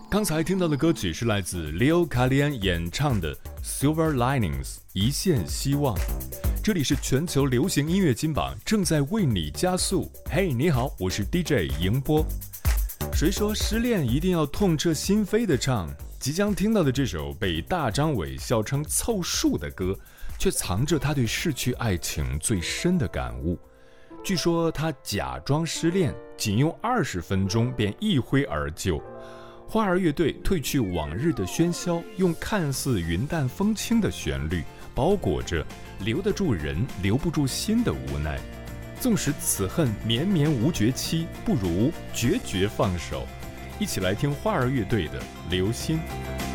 刚才听到的歌曲是来自 Leo Kalian 演唱的 Silver Linings 一线希望。这里是全球流行音乐金榜，正在为你加速。嘿，你好，我是 DJ 迎波。谁说失恋一定要痛彻心扉的唱？即将听到的这首被大张伟笑称凑数的歌，却藏着他对逝去爱情最深的感悟。据说他假装失恋，仅用20分钟便一挥而就。花儿乐队褪去往日的喧嚣，用看似云淡风轻的旋律，包裹着留得住人留不住心的无奈。纵使此恨绵绵无绝期，不如决绝放手。一起来听花儿乐队的《流星》。